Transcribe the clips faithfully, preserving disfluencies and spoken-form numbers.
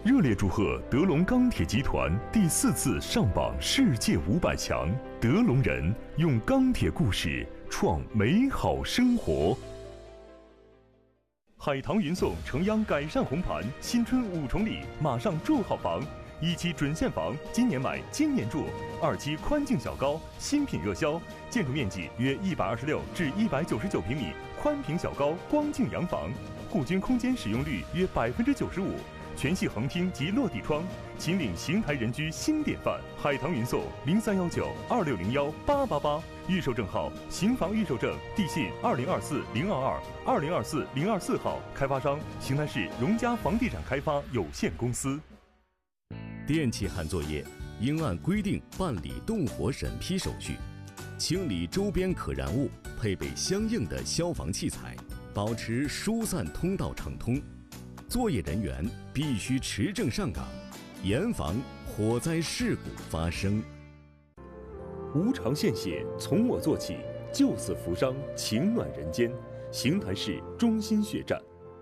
热烈祝贺德龙钢铁集团第四次上榜世界五百强，德龙人用钢铁故事创美好生活。海棠云颂诚央改善红盘，新春五重礼，马上住好房。一期准现房，今年买今年住；二期宽净小高，新品热销，建筑面积约一百二十六至一百九十九平米，宽平小高光净洋房，户均空间使用率约百分之九十五，全系横厅及落地窗，秦岭邢台人居新典范。海棠云颂零三幺九二六零幺八八八，预售证号邢房预售证，地信二零二四零二二二零二四零二四号，开发商邢台市荣家房地产开发有限公司。 电气焊作业应按规定办理动火审批手续，清理周边可燃物，配备相应的消防器材，保持疏散通道畅通。作业人员必须持证上岗，严防火灾事故发生。 无偿献血，从我做起，救死扶伤，情暖人间。邢台市中心血站。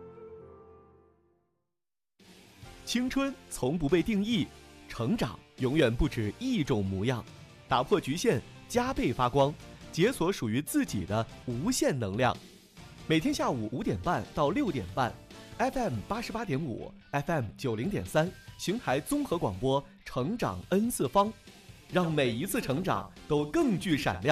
青春从不被定义，成长永远不止一种模样。打破局限，加倍发光，解锁属于自己的无限能量。每天下午五点半到六点半 ，F M 八十八点五 ，F M 九零点三，邢台综合广播，成长 N 次方，让每一次成长都更具闪亮。